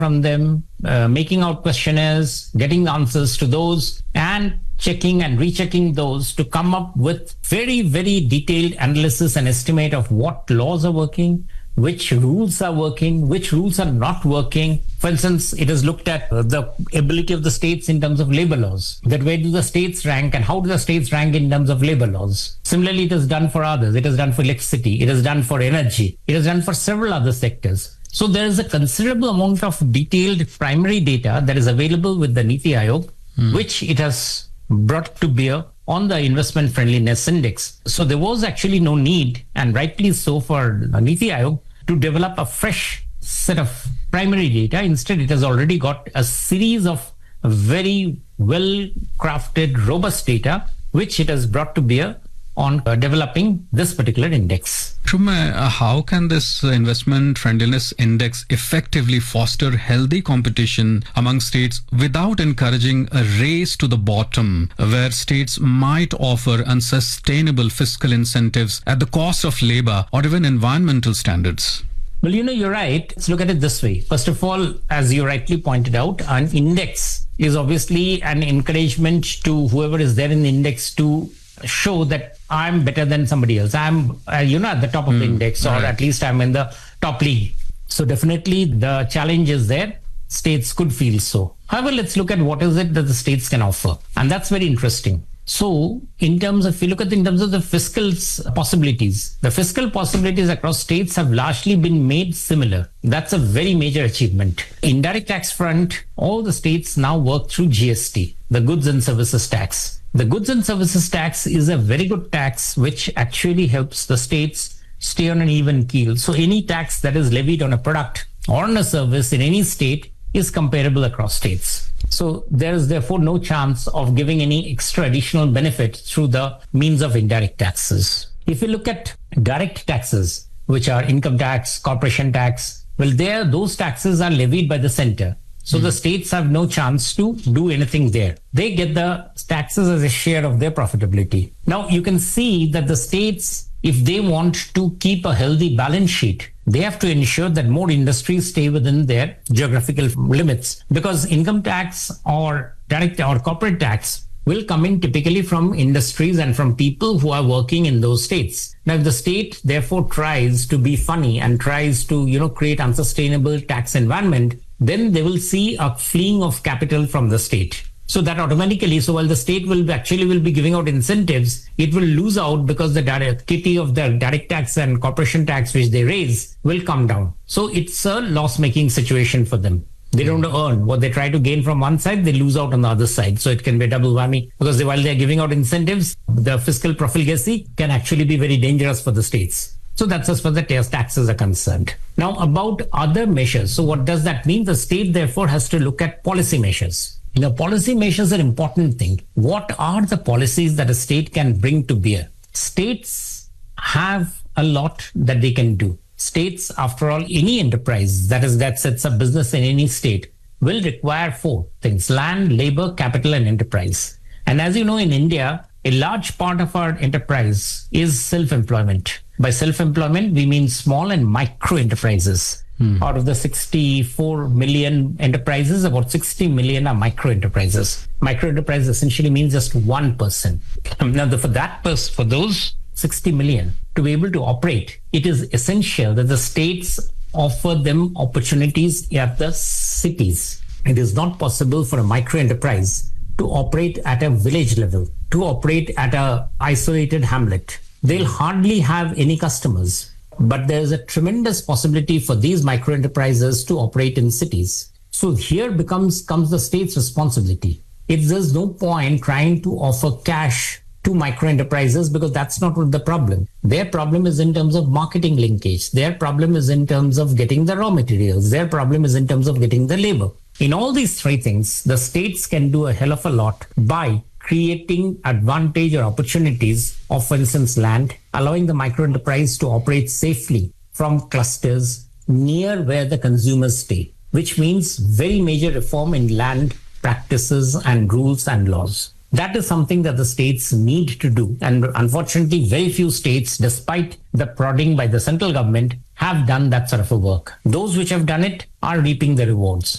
from them, making out questionnaires, getting the answers to those, and checking and rechecking those to come up with very, very detailed analysis and estimate of what laws are working, which rules are working, which rules are not working. For instance, it has looked at the ability of the states in terms of labor laws, that where do the states rank and how do the states rank in terms of labor laws. Similarly, it is done for others. It is done for electricity. It is done for energy. It is done for several other sectors. So there is a considerable amount of detailed primary data that is available with the NITI Aayog, which it has brought to bear on the investment friendliness index. So there was actually no need, and rightly so, for NITI Aayog to develop a fresh set of primary data. Instead, it has already got a series of very well crafted, robust data, which it has brought to bear on developing this particular index. Shubham, how can this investment friendliness index effectively foster healthy competition among states without encouraging a race to the bottom where states might offer unsustainable fiscal incentives at the cost of labor or even environmental standards? Well, you're right. Let's look at it this way. First of all, as you rightly pointed out, an index is obviously an encouragement to whoever is there in the index to show that I'm better than somebody else. I'm, at the top of the index, or at least I'm in the top league. So definitely the challenge is there. States could feel so. However, let's look at what is it that the states can offer. And that's very interesting. So in terms of the fiscal possibilities, the fiscal possibilities across states have largely been made similar. That's a very major achievement. Indirect tax front, all the states now work through GST, the goods and services tax. The goods and services tax is a very good tax which actually helps the states stay on an even keel. So any tax that is levied on a product or on a service in any state is comparable across states. So there is therefore no chance of giving any extra additional benefit through the means of indirect taxes. If you look at direct taxes, which are income tax, corporation tax, well, those taxes are levied by the center. So the states have no chance to do anything there. They get the taxes as a share of their profitability. Now you can see that the states, if they want to keep a healthy balance sheet, they have to ensure that more industries stay within their geographical limits, because income tax or direct or corporate tax will come in typically from industries and from people who are working in those states. Now, if the state therefore tries to be funny and tries to, create unsustainable tax environment, then they will see a fleeing of capital from the state. So that automatically, while the state will be giving out incentives, it will lose out because the kitty of the direct tax and corporation tax which they raise will come down. So it's a loss-making situation for them. They don't earn. What they try to gain from one side, they lose out on the other side. So it can be a double whammy, because while they're giving out incentives, the fiscal profligacy can actually be very dangerous for the states. So that's as far as the taxes are concerned. Now about other measures. So what does that mean? The state therefore has to look at policy measures. Policy measures are an important thing. What are the policies that a state can bring to bear? States have a lot that they can do. States, after all, any enterprise that sets up business in any state will require four things: land, labor, capital, and enterprise. And as you know, in India, a large part of our enterprise is self-employment. By self-employment, we mean small and micro enterprises. Out of the 64 million enterprises, about 60 million are micro enterprises. Micro enterprise essentially means just one person. Now, for those 60 million to be able to operate, it is essential that the states offer them opportunities at the cities. It is not possible for a micro enterprise to operate at a village level, to operate at a isolated hamlet. They'll hardly have any customers. But there is a tremendous possibility for these micro enterprises to operate in cities. So here comes the state's responsibility. There's no point trying to offer cash to micro enterprises, because that's not the problem. Their problem is in terms of marketing linkage. Their problem is in terms of getting the raw materials. Their problem is in terms of getting the labor. In all these three things, the states can do a hell of a lot by creating advantage or opportunities of, for instance, land, allowing the micro enterprise to operate safely from clusters near where the consumers stay, which means very major reform in land practices and rules and laws. That is something that the states need to do. And unfortunately, very few states, despite the prodding by the central government, have done that sort of a work. Those which have done it are reaping the rewards.